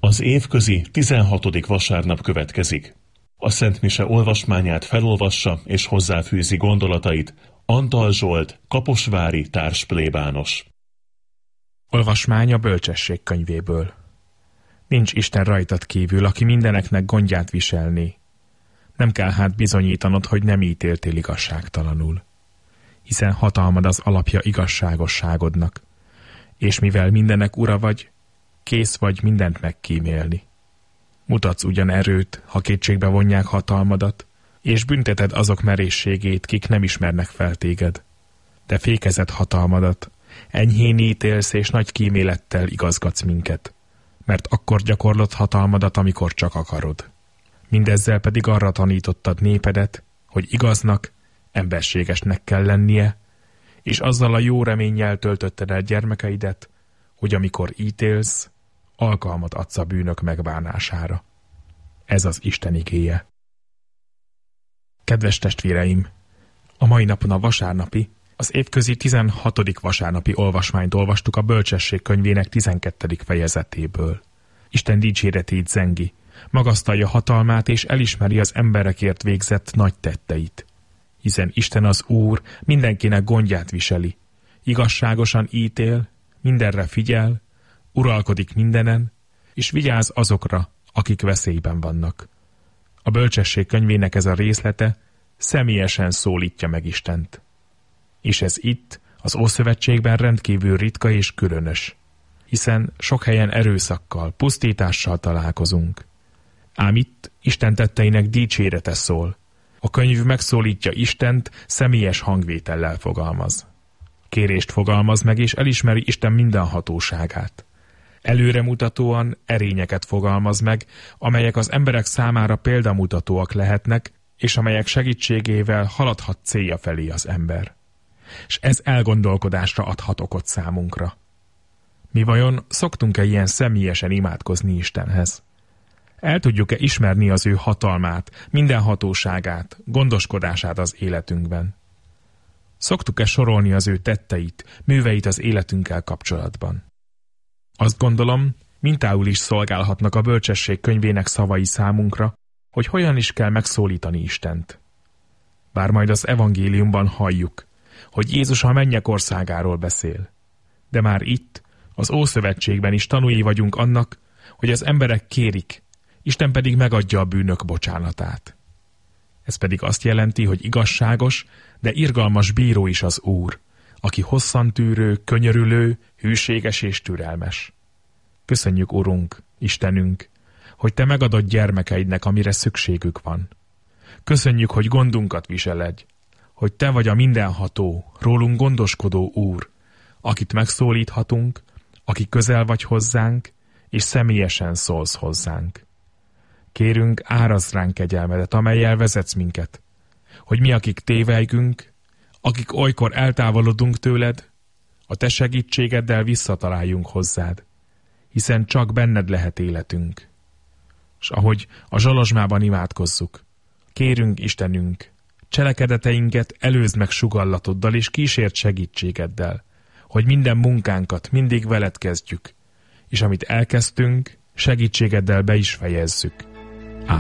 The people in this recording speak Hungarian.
Az évközi 16. vasárnap következik. A Szent Mise olvasmányát felolvassa és hozzáfűzi gondolatait Antal Zsolt, kaposvári társplébános. Olvasmány a Bölcsesség könyvéből. Nincs Isten rajtad kívül, aki mindeneknek gondját viselné. Nem kell hát bizonyítanod, hogy nem ítéltél igazságtalanul. Hiszen hatalmad az alapja igazságosságodnak, és mivel mindenek ura vagy, kész vagy mindent megkímélni. Mutatsz ugyan erőt, ha kétségbe vonják hatalmadat, és bünteted azok merészségét, kik nem ismernek fel téged. De fékezed hatalmadat, enyhén ítélsz és nagy kímélettel igazgatsz minket, mert akkor gyakorlod hatalmadat, amikor csak akarod. Mindezzel pedig arra tanítottad népedet, hogy igaznak, emberségesnek kell lennie, és azzal a jó reménnyel töltötted el gyermekeidet, hogy amikor ítélsz, alkalmat adsz a bűnök megbánására. Ez az Isten igéje. Kedves testvéreim! A mai napon a vasárnapi, az évközi 16. vasárnapi olvasmányt olvastuk a Bölcsesség könyvének 12. fejezetéből. Isten dicséretét zengi, magasztalja hatalmát és elismeri az emberekért végzett nagy tetteit. Hiszen Isten az Úr mindenkinek gondját viseli, igazságosan ítél, mindenre figyel, uralkodik mindenen, és vigyáz azokra, akik veszélyben vannak. A Bölcsesség könyvének ez a részlete személyesen szólítja meg Istent. És ez itt, az Ószövetségben rendkívül ritka és különös, hiszen sok helyen erőszakkal, pusztítással találkozunk. Ám itt Isten tetteinek dicsérete szól. A könyv megszólítja Istent, személyes hangvétellel fogalmaz. Kérést fogalmaz meg, és elismeri Isten mindenhatóságát. Előremutatóan erényeket fogalmaz meg, amelyek az emberek számára példamutatóak lehetnek, és amelyek segítségével haladhat célja felé az ember. És ez elgondolkodásra adhat okot számunkra. Mi vajon szoktunk-e ilyen személyesen imádkozni Istenhez? El tudjuk-e ismerni az ő hatalmát, mindenhatóságát, gondoskodását az életünkben? Szoktuk-e sorolni az ő tetteit, műveit az életünkkel kapcsolatban? Azt gondolom, mintául is szolgálhatnak a Bölcsesség könyvének szavai számunkra, hogy hogyan is kell megszólítani Istent. Bár majd az evangéliumban halljuk, hogy Jézus a mennyek országáról beszél. De már itt, az Ószövetségben is tanúi vagyunk annak, hogy az emberek kérik, Isten pedig megadja a bűnök bocsánatát. Ez pedig azt jelenti, hogy igazságos, de irgalmas bíró is az Úr, aki hosszantűrő, könyörülő, hűséges és türelmes. Köszönjük, Urunk, Istenünk, hogy Te megadod gyermekeidnek, amire szükségük van. Köszönjük, hogy gondunkat viseled, hogy Te vagy a mindenható, rólunk gondoskodó Úr, akit megszólíthatunk, aki közel vagy hozzánk, és személyesen szólsz hozzánk. Kérünk, árazd ránk kegyelmedet, amellyel vezetsz minket, hogy mi, akik tévejgünk, akik olykor eltávolodunk tőled, a Te segítségeddel visszataláljunk hozzád, hiszen csak benned lehet életünk. És ahogy a zsalozsmában imádkozzuk, kérünk, Istenünk, cselekedeteinket előzd meg sugallatoddal és kísért segítségeddel, hogy minden munkánkat mindig veled kezdjük, és amit elkezdtünk, segítségeddel be is fejezzük.